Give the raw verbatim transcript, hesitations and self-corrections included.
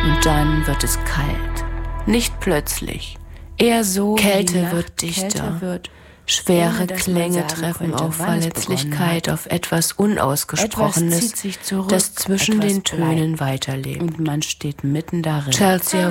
Und dann wird es kalt. Nicht plötzlich. Eher so, Kälte wird dichter. Wird, schwere Klänge treffen auf Verletzlichkeit, auf etwas Unausgesprochenes, etwas zieht sich zurück, das zwischen den Tönen weiterlebt. Und man steht mitten darin. Chelsea